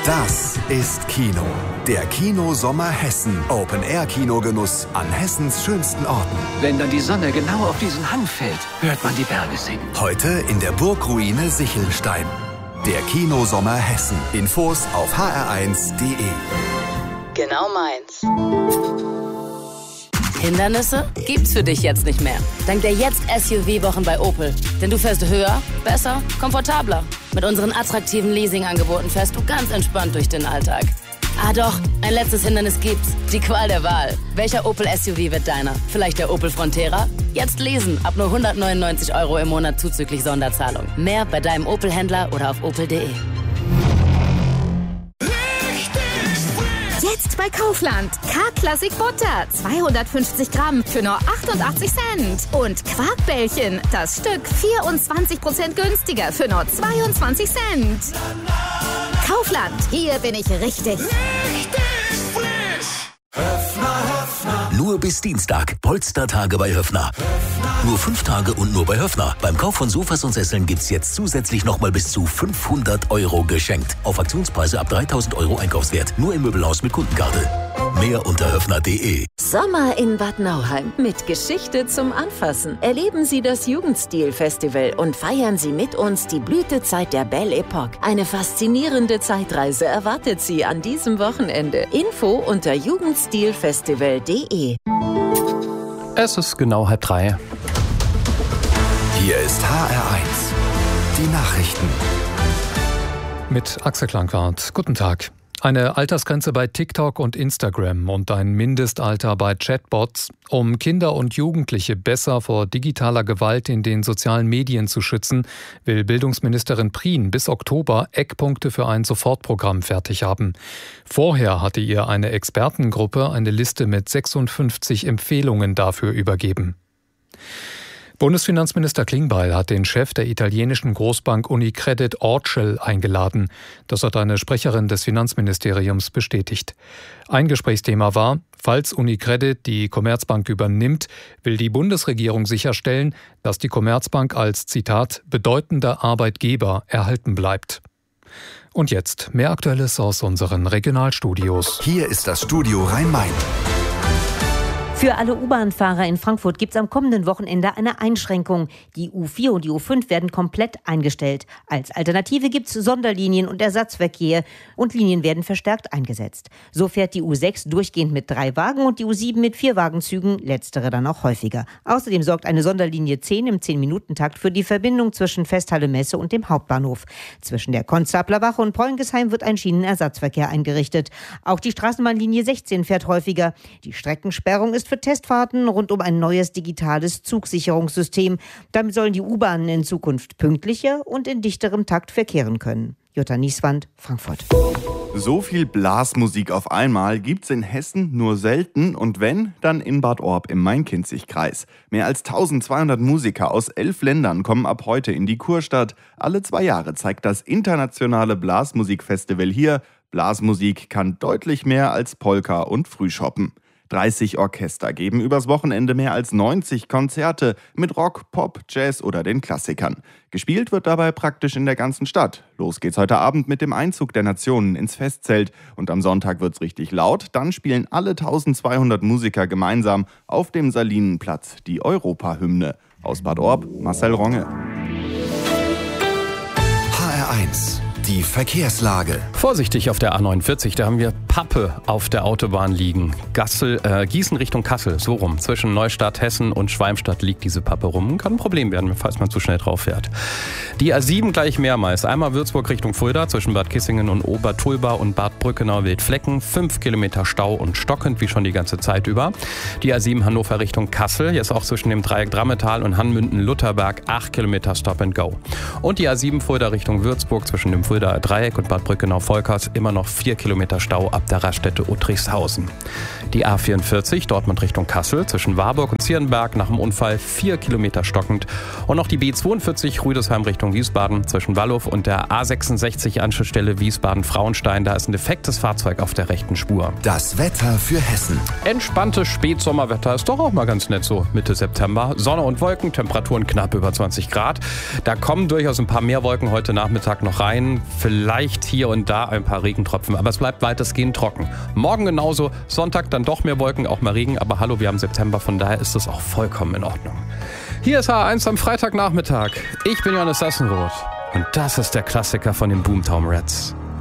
Das ist Kino. Der Kino-Sommer Hessen. Open-Air-Kinogenuss an Hessens schönsten Orten. Wenn dann die Sonne genau auf diesen Hang fällt, hört man die Berge singen. Heute in der Burgruine Sichelstein. Der Kino-Sommer Hessen. Infos auf hr1.de. Genau meins. Hindernisse gibt's für dich jetzt nicht mehr. Dank der Jetzt-SUV-Wochen bei Opel. Denn du fährst höher, besser, komfortabler. Mit unseren attraktiven Leasing-Angeboten fährst du ganz entspannt durch den Alltag. Ah doch, ein letztes Hindernis gibt's. Die Qual der Wahl. Welcher Opel-SUV wird deiner? Vielleicht der Opel Frontera? Jetzt leasen. Ab nur 199 € im Monat zuzüglich Sonderzahlung. Mehr bei deinem Opel-Händler oder auf opel.de. Jetzt bei Kaufland. K-Klassik Butter. 250 Gramm für nur 88 Cent. Und Quarkbällchen. Das Stück 24% günstiger für nur 22 Cent. Kaufland. Hier bin ich richtig. Nur bis Dienstag. Polstertage bei Höffner. Nur 5 Tage und nur bei Höffner. Beim Kauf von Sofas und Sesseln gibt's jetzt zusätzlich nochmal bis zu 500 € geschenkt. Auf Aktionspreise ab 3.000 € Einkaufswert. Nur im Möbelhaus mit Kundenkarte. Mehr unter höffner.de. Sommer in Bad Nauheim mit Geschichte zum Anfassen. Erleben Sie das Jugendstil-Festival und feiern Sie mit uns die Blütezeit der Belle Epoque. Eine faszinierende Zeitreise erwartet Sie an diesem Wochenende. Info unter jugendstilfestival.de. Es ist genau 2:30. Hier ist HR1. Die Nachrichten. Mit Axel Klankwart. Guten Tag. Eine Altersgrenze bei TikTok und Instagram und ein Mindestalter bei Chatbots, um Kinder und Jugendliche besser vor digitaler Gewalt in den sozialen Medien zu schützen, will Bildungsministerin Prien bis Oktober Eckpunkte für ein Sofortprogramm fertig haben. Vorher hatte ihr eine Expertengruppe eine Liste mit 56 Empfehlungen dafür übergeben. Bundesfinanzminister Klingbeil hat den Chef der italienischen Großbank Unicredit Orcel eingeladen. Das hat eine Sprecherin des Finanzministeriums bestätigt. Ein Gesprächsthema war, falls Unicredit die Commerzbank übernimmt, will die Bundesregierung sicherstellen, dass die Commerzbank als, Zitat, bedeutender Arbeitgeber erhalten bleibt. Und jetzt mehr Aktuelles aus unseren Regionalstudios. Hier ist das Studio Rhein-Main. Für alle U-Bahn-Fahrer in Frankfurt gibt es am kommenden Wochenende eine Einschränkung. Die U4 und die U5 werden komplett eingestellt. Als Alternative gibt es Sonderlinien und Ersatzverkehr und Linien werden verstärkt eingesetzt. So fährt die U6 durchgehend mit 3 Wagen und die U7 mit 4 Wagenzügen, letztere dann auch häufiger. Außerdem sorgt eine Sonderlinie 10 im 10-Minuten-Takt für die Verbindung zwischen Festhalle Messe und dem Hauptbahnhof. Zwischen der Konstablerwache und Pollengesheim wird ein Schienenersatzverkehr eingerichtet. Auch die Straßenbahnlinie 16 fährt häufiger. Die Streckensperrung ist für Testfahrten rund um ein neues digitales Zugsicherungssystem. Damit sollen die U-Bahnen in Zukunft pünktlicher und in dichterem Takt verkehren können. Jutta Nieswand, Frankfurt. So viel Blasmusik auf einmal gibt's in Hessen nur selten und wenn, dann in Bad Orb im Main-Kinzig-Kreis. Mehr als 1200 Musiker aus 11 Ländern kommen ab heute in die Kurstadt. Alle 2 Jahre zeigt das internationale Blasmusikfestival hier. Blasmusik kann deutlich mehr als Polka und Frühschoppen. 30 Orchester geben übers Wochenende mehr als 90 Konzerte mit Rock, Pop, Jazz oder den Klassikern. Gespielt wird dabei praktisch in der ganzen Stadt. Los geht's heute Abend mit dem Einzug der Nationen ins Festzelt. Und am Sonntag wird's richtig laut. Dann spielen alle 1200 Musiker gemeinsam auf dem Salinenplatz die Europahymne. Aus Bad Orb, Marcel Ronge. HR1. Die Verkehrslage. Vorsichtig auf der A49, da haben wir Pappe auf der Autobahn liegen. Gießen Richtung Kassel, so rum. Zwischen Neustadt, Hessen und Schwalmstadt liegt diese Pappe rum. Kann ein Problem werden, falls man zu schnell drauf fährt. Die A7 gleich mehrmals. Einmal Würzburg Richtung Fulda, zwischen Bad Kissingen und Obertulba und Bad Brückenau-Wildflecken. 5 Kilometer Stau und stockend, wie schon die ganze Zeit über. Die A7 Hannover Richtung Kassel, jetzt auch zwischen dem Dreieck Drammetal und Hanmünden-Lutherberg. 8 Kilometer Stop and Go. Und die A7 Fulda Richtung Würzburg, zwischen dem Fuldaer Dreieck und Bad Brückenau-Volkers immer noch 4 Kilometer Stau ab der Raststätte Uttrichshausen. Die A44 Dortmund Richtung Kassel zwischen Warburg und Zierenberg nach dem Unfall 4 Kilometer stockend. Und noch die B42 Rüdesheim Richtung Wiesbaden zwischen Wallow und der A66 Anschlussstelle Wiesbaden-Frauenstein. Da ist ein defektes Fahrzeug auf der rechten Spur. Das Wetter für Hessen. Entspanntes Spätsommerwetter ist doch auch mal ganz nett so Mitte September. Sonne und Wolken, Temperaturen knapp über 20 Grad. Da kommen durchaus ein paar mehr Wolken heute Nachmittag noch rein. Vielleicht hier und da ein paar Regentropfen, aber es bleibt weitestgehend trocken. Morgen genauso, Sonntag dann doch mehr Wolken, auch mal Regen, aber hallo, wir haben September, von daher ist es auch vollkommen in Ordnung. Hier ist H1 am Freitagnachmittag. Ich bin Johannes Sassenroth und das ist der Klassiker von den Boomtown Rats.